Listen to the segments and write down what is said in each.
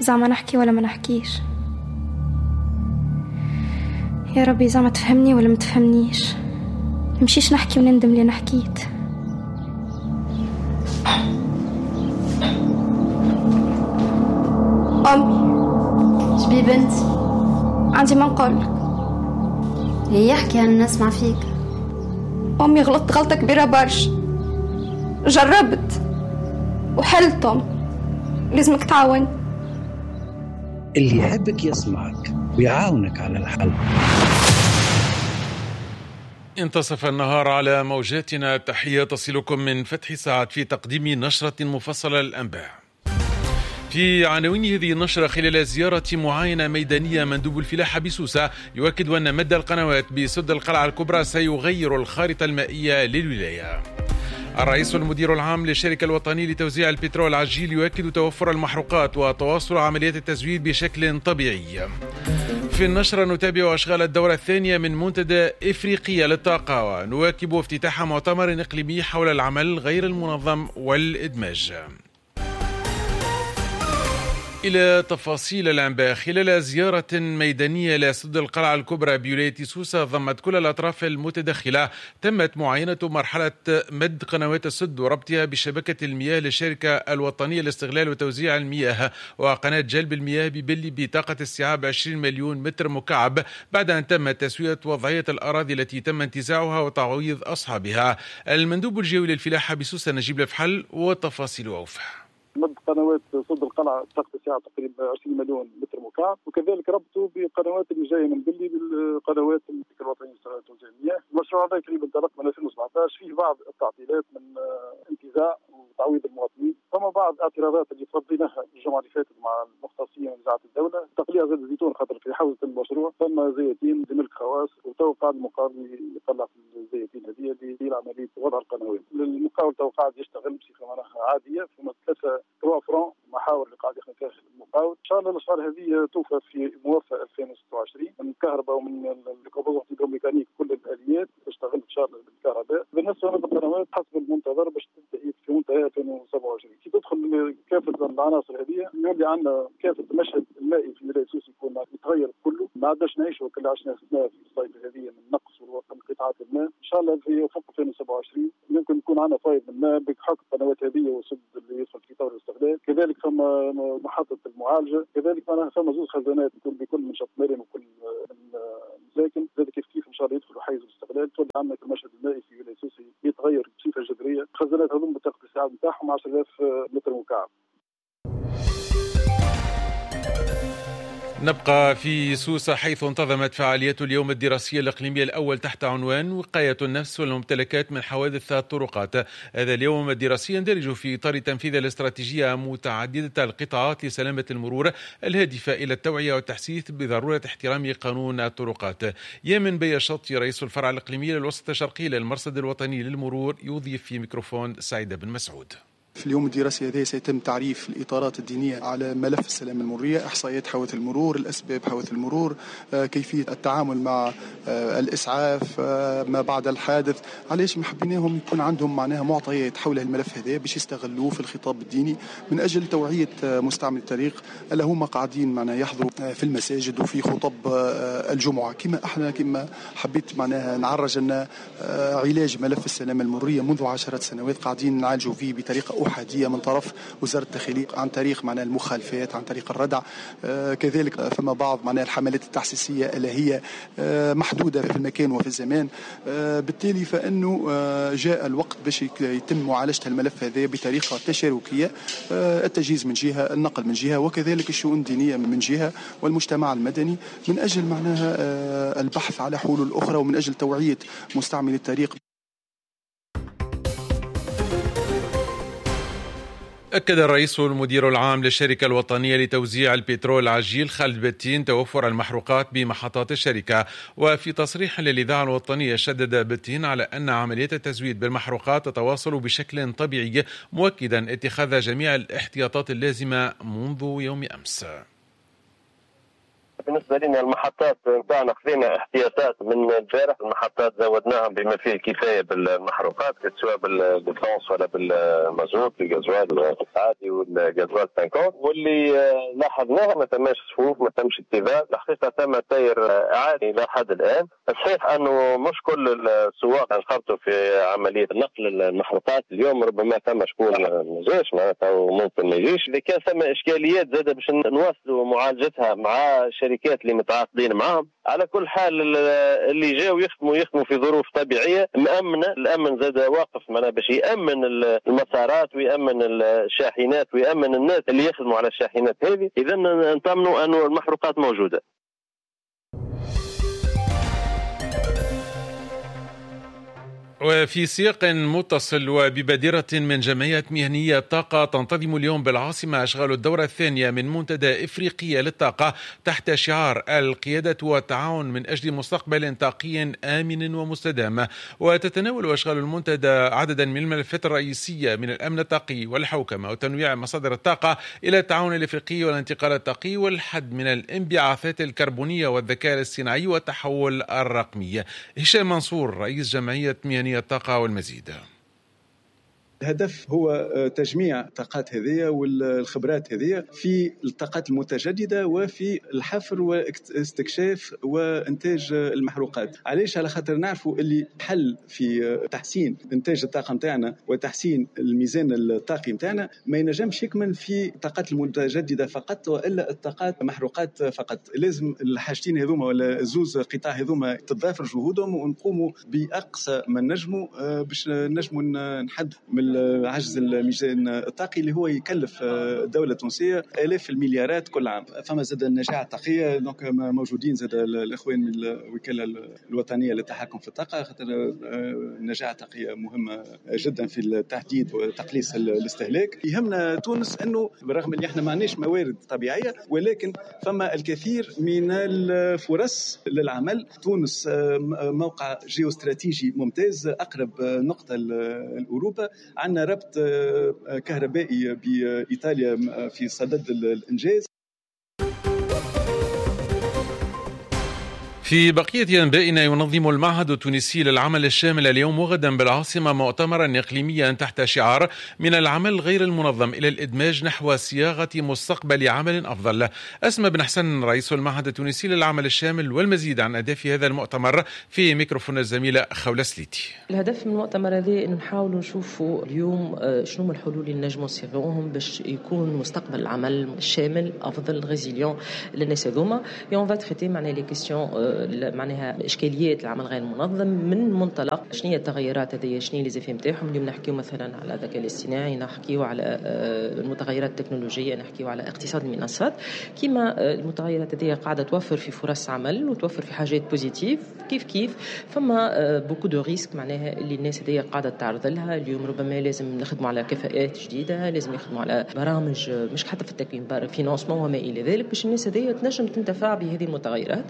زعما نحكي ولا ما نحكيش؟ يا ربي زعما تفهمني ولا ما تفهمنيش؟ مشيش نحكي وندم اللي نحكيت. أمي شبي بنت؟ عندي ما نقولك. هي يحكي أنا نسمع فيك. أمي غلطت غلطة كبيرة برشا، جربت وحلتهم، لازمك تعاون. اللي يحبك يسمعك ويعاونك على الحل. انتصف النهار على موجاتنا. تحية تصلكم من فتح ساعات في تقديم نشرة مفصلة للأنباء. في عناوين هذه النشرة: خلال زيارة معاينة ميدانية مندوب الفلاحة بسوسة يؤكد أن مد القنوات بسد القلعة الكبرى سيغير الخارطة المائية للولاية. الرئيس والمدير العام للشركة الوطنية لتوزيع البترول العجيل يؤكد توفر المحروقات وتواصل عمليات التزويد بشكل طبيعي. في النشرة نتابع أشغال الدورة الثانية من منتدى إفريقية للطاقة، ونواكب افتتاح مؤتمر إقليمي حول العمل غير المنظم والإدماج. إلى تفاصيل الأنباء. خلال زيارة ميدانية لسد القلعة الكبرى بولاية سوسة ضمت كل الأطراف المتدخلة، تمت معاينة مرحلة مد قنوات السد وربطها بشبكة المياه للشركة الوطنية لاستغلال وتوزيع المياه وقناة جلب المياه ببلي بطاقة استيعاب 20 مليون متر مكعب، بعد أن تم تسوية وضعية الأراضي التي تم انتزاعها وتعويض أصحابها. المندوب الجوي للفلاحة بسوسة نجيب الفحل وتفاصيل أوفى. مد قنوات سد القلعة طاقة استيعاب تقريبا 20 مليون متر مكعب، وكذلك ربطوا بقنوات اللي جايه من بلي بالقنوات الوطنيه لتوزيع المياه. المشروع هذا تقريبا انطلق من 2017، فيه بعض التعطيلات من انتزاع وتعويض المواطنين، ثم بعض الاعتراضات اللي تفضيناها الجمعه اللي فاتت مع المختصين من وزاره الدوله، تقليع زيت الزيتون خاطر في حوزه المشروع ثم زيتين بملك خواص، وتوقع المقاول يطلع في الزيتين هذه لعمليه وضع القنوات. المقاول توقع يشتغل بصفه معناها عاديه في ثلاثه 3 فرون محاور اللي قاعد يخدم فيها المقاول. ان شاء الله الاشهر هذه توفى في موافقه 2026 من الكهرباء ومن الكومبوزونت هيدروميكانيك، كل الاليات تشتغل ان شاء الله بالكهرباء. بالنسبه للقنوات حسب المنتظر باش تنتهي في منتهى 2027. كي تدخل كافه العناصر هذه يولي عندنا كافه المشهد المائي في ولايه سوسه يكون يتغير كله، ما عادش نعيشوا كل عشنا في الصيف هذه من نقص والوقت من قطاعات الماء. ان شاء الله في فوق 2027 يمكن يكون عندنا فائض من الماء بحق القنوات هذه والسد اللي يدخل في طور الاستغلال. كذلك ثم محطه المعالجه، كذلك ثم زوج خزانات بكل منشط مرن وكل مساكن، ذلك كيف ان شاء الله يدخلوا حيز الاستغلال. تولي عندنا المشهد المائي في ولايه سوسه يتغير بصفه جذريه. الخزانات هذوما بطاقه الاستيعاب نتاعهم 10,000 متر مكعب. نبقى في سوسة حيث انتظمت فعاليات اليوم الدراسي الإقليمي الأول تحت عنوان وقاية النفس والممتلكات من حوادث الطرقات. هذا اليوم الدراسي يندرج في إطار تنفيذ الاستراتيجية متعددة القطاعات لسلامة المرور الهادفة إلى التوعية والتحسيس بضرورة احترام قانون الطرقات. يامن بيشطي رئيس الفرع الإقليمي للوسط الشرقي للمرصد الوطني للمرور يضيف في ميكروفون سعيد بن مسعود. في اليوم الدراسي هذا سيتم تعريف الإطارات الدينية على ملف السلامة المرورية، إحصائيات حوادث المرور، الأسباب حوادث المرور، كيفية التعامل مع الإسعاف ما بعد الحادث. علاش محبيناهم يكون عندهم معناها معطيات حول الملف هذا باش يستغلوه في الخطاب الديني من أجل توعية مستعمل الطريق اللي هم قاعدين معناها يحضروا في المساجد وفي خطب الجمعة. كما حبيت معناها نعرج أن علاج ملف السلامة المرورية منذ 10 سنوات قاعدين نعالجوا فيه بطريقة أحادية من طرف وزارة الداخلية عن طريق معناها المخالفات، عن طريق الردع. كذلك فما بعض معناها الحملات التحسيسية اللي هي محدودة في المكان وفي الزمان. بالتالي فإنه جاء الوقت باش يتم معالجة الملف هذا بطريقة تشاركية، التجهيز من جهة، النقل من جهة، وكذلك الشؤون الدينية من جهة، والمجتمع المدني من أجل معناها البحث على حلول أخرى ومن أجل توعية مستعمل الطريق. أكد الرئيس والمدير العام للشركة الوطنية لتوزيع البترول العجيل خالد بتين توفر المحروقات بمحطات الشركة. وفي تصريح للإذاعة الوطنية شدد بتين على أن عملية التزويد بالمحروقات تتواصل بشكل طبيعي، مؤكدا اتخاذ جميع الاحتياطات اللازمة منذ يوم أمس. بالنسبة لنا المحطات نتاعنا خذينا احتياطات من البارح. المحطات زودناها بما فيه الكفاية بالمحروقات سواء بالفلانس ولا بالمازوت الغازوال العادي والغازوال 50. واللي لاحظناها ما تماش صفوف، ما تمش اتباع. الحقيقة تم تاير عادي إلى حد الآن. الصحيح أنه مش كل السواق انخرطوا في عملية نقل المحروقات اليوم. ربما ثم شكون ما جاش معناتها وممكن ما يجيش. اللي كان ثم إشكاليات زادة باش نواصلوا معالجتها مع الشركات اللي متعاقدين معهم. على كل حال اللي جاوا يخدموا في ظروف طبيعية مأمنة. الأمن زاد واقف معنا باش يأمن المسارات ويأمن الشاحنات ويأمن الناس اللي يخدموا على الشاحنات هذه. إذا نطمنوا أنه المحروقات موجودة. وفي سياق متصل وببادرة من جمعية مهنية طاقة تنتظم اليوم بالعاصمة أشغال الدورة الثانية من منتدى إفريقية للطاقة تحت شعار القيادة والتعاون من أجل مستقبل طاقي آمن ومستدام. وتتناول أشغال المنتدى عددا من الملفات الرئيسية من الأمن الطاقي والحوكمة وتنويع مصادر الطاقة إلى التعاون الإفريقي والانتقال الطاقي والحد من الانبعاثات الكربونية والذكاء الاصطناعي والتحول الرقمي. هشام منصور رئيس جمعية مهنية الطاقة والمزيد. الهدف هو تجميع الطاقات هذه والخبرات هذه في الطاقات المتجددة وفي الحفر واستكشاف وإنتاج المحروقات. علاش؟ على خاطر نعرفوا اللي حل في تحسين إنتاج الطاقة متاعنا وتحسين الميزان الطاقي متاعنا ما ينجمش يكمن في الطاقات المتجددة فقط وإلا الطاقات محروقات فقط. لازم الحاجتين هذوما ولا زوز قطاع هذوما تتضافر جهودهم ونقوموا بأقصى ما نجموا باش نجموا نحد من عجز الميزان الطاقي اللي هو يكلف الدولة التونسية آلاف المليارات كل عام. فما زاد النجاعة الطاقية دونك موجودين زاد الإخوان من الوكالة الوطنية للتحكم في الطاقة. خاطر النجاعة الطاقية مهمة جدا في التحديد وتقليص الاستهلاك. يهمنا تونس أنه برغم اللي احنا ما عندناش موارد طبيعية ولكن فما الكثير من الفرص للعمل. تونس موقع جيوستراتيجي ممتاز، أقرب نقطة لأوروبا، عندنا ربط كهربائي بإيطاليا في صدد الإنجاز. في بقية أنبائنا ينظم المعهد التونسي للعمل الشامل اليوم وغدا بالعاصمة مؤتمرا إقليميا تحت شعار من العمل غير المنظم إلى الإدماج نحو صياغة مستقبل عمل أفضل. أسمى بن حسن رئيس المعهد التونسي للعمل الشامل والمزيد عن أهداف هذا المؤتمر في ميكروفون الزميلة خولة سليتي. الهدف من المؤتمر هذا إن نحاولوا نشوفوا اليوم شنو الحلول اللي نجموا نصيغوهم باش يكون مستقبل العمل الشامل أفضل غيزيليون للناس هذوما. يوم فات ختي معنا لي كيستيون معناها إشكاليات العمل غير المنظم من منطلق شنو هي التغيرات هذه، شنو هي الزفاف نتاعهم. اليوم نحكيو مثلا على الذكاء الاصطناعي، نحكيو على المتغيرات التكنولوجية، نحكيو على اقتصاد المنصات. كما المتغيرات هذه قاعدة توفر في فرص عمل وتوفر في حاجات بوزيتيف كيف فما بوكو دو ريسك معناها اللي الناس هذه قاعدة تعرض لها. اليوم ربما لازم نخدموا على كفاءات جديدة، لازم يخدموا على برامج مش حتى في التكوين فينانسمون وما إلى ذلك باش الناس هذه تنجم تنتفع بهذه المتغيرات.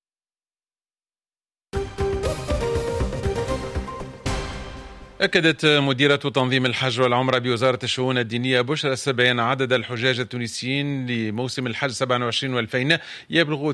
أكدت مديرة تنظيم الحج والعمرة بوزارة الشؤون الدينية بشرى السبع أن عدد الحجاج التونسيين لموسم الحج 27 والفين يبلغ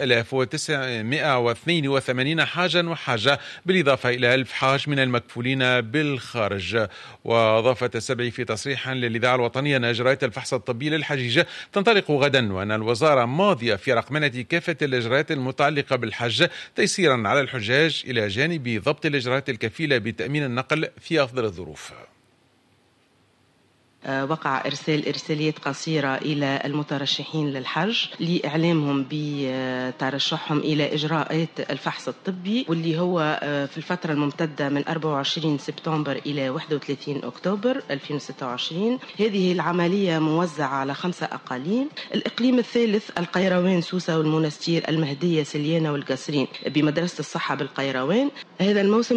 9982 حاجا وحاجة، بالإضافة إلى 1000 حاج من المكفولين بالخارج. وأضافت السبع في تصريح للإذاعة الوطنية أن إجراءات الفحص الطبي للحجيج تنطلق غدا، وأن الوزارة ماضية في رقمنة كافة الإجراءات المتعلقة بالحج تيسيرا على الحجاج إلى جانب ضبط الإجراءات الكفيلة بتأمين النقل في أفضل الظروف. وقع إرساليات قصيرة إلى المترشحين للحج لإعلامهم بترشحهم إلى إجراءات الفحص الطبي، واللي هو في الفترة الممتدة من 24 سبتمبر إلى 31 أكتوبر 2026. هذه العملية موزعة على 5 أقاليم. الإقليم الثالث القيروان، سوسة والمنستير، المهدية، سليانة والقصرين بمدرسة الصحة بالقيروان. هذا الموسم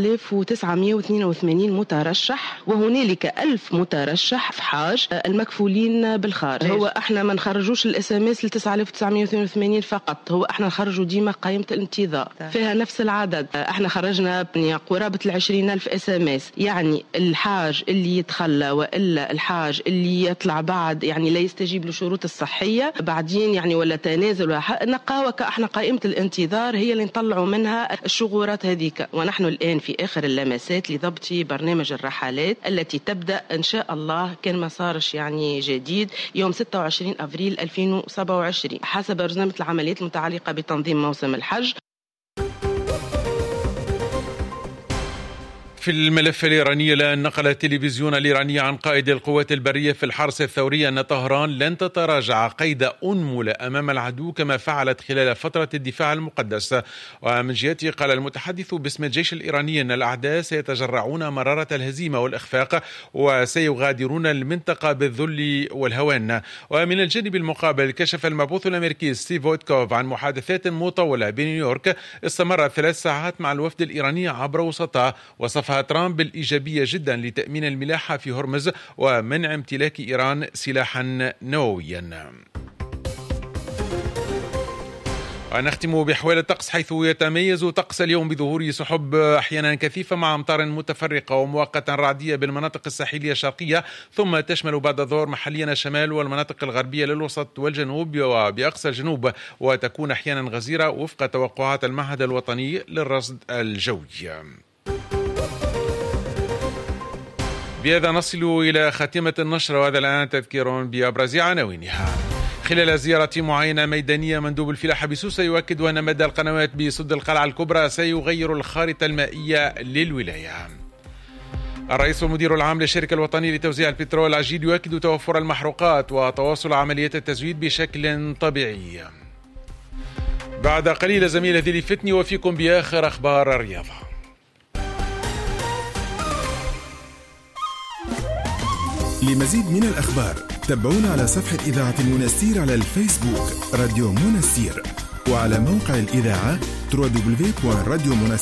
9982 مترشح، وهنالك 1000 مترشح في حاج المكفولين بالخارج. هو احنا ما نخرجوش الاس ام اس ل 9982 فقط، هو احنا نخرجوا ديما قائمة الانتظار فيها نفس العدد. احنا خرجنا قرابة 20,000 اس ام اس. يعني الحاج اللي يتخلى والا الحاج اللي يطلع بعد يعني لا يستجيب لشروط الصحية بعدين يعني ولا تنازل نقاوة، احنا قائمة الانتظار هي اللي نطلعوا منها الشغورات هذيك. ونحن الآن في آخر اللمسات لضبط برنامج الرحلات التي تبدأ إن شاء الله كان ما صارش يعني جديد يوم 26 أفريل 2027 حسب برنامج العمليات المتعلقة بتنظيم موسم الحج. في الملف الإيراني، الآن نقل التلفزيون الإيراني عن قائد القوات البرية في الحرس الثوري أن طهران لن تتراجع قيد أنملة أمام العدو كما فعلت خلال فترة الدفاع المقدس. ومن جهته قال المتحدث باسم الجيش الإيراني أن الأعداء سيتجرعون مرارة الهزيمة والإخفاق وسيغادرون المنطقة بالذل والهوان. ومن الجانب المقابل كشف المبعوث الأمريكي ستيف ويتكوف عن محادثات مطولة بنيويورك استمرت 3 ساعات مع الوفد الإيراني عبر وسطها، وصفها ترامب بالإيجابية جدا لتأمين الملاحة في هرمز ومنع امتلاك إيران سلاحا نوويا. ونختم بأحوال الطقس، حيث يتميز طقس اليوم بظهور سحب أحيانا كثيفة مع أمطار متفرقة ومؤقتا رعدية بالمناطق الساحلية الشرقية، ثم تشمل بعد الظهر محليا الشمال والمناطق الغربية للوسط والجنوب وبأقصى الجنوب، وتكون أحيانا غزيرة وفق توقعات المعهد الوطني للرصد الجوي. بهذا نصل إلى خاتمة النشرة، وهذا الآن تذكير بأبرز عناوينها. خلال زيارة معاينة ميدانية، مندوب الفلاحة بسوسة يؤكد أن مدى القنوات بسد القلعة الكبرى سيغير الخارطة المائية للولاية. الرئيس والمدير العام للشركة الوطنية لتوزيع البترول العجيل يؤكد توفر المحروقات وتواصل عمليات التزويد بشكل طبيعي. بعد قليل زميل ذيلي فتني وفيكم بآخر أخبار الرياضة. لمزيد من الأخبار تابعونا على صفحة إذاعة المنستير على الفيسبوك راديو منستير، وعلى موقع الإذاعة www.radiomonastir.fm.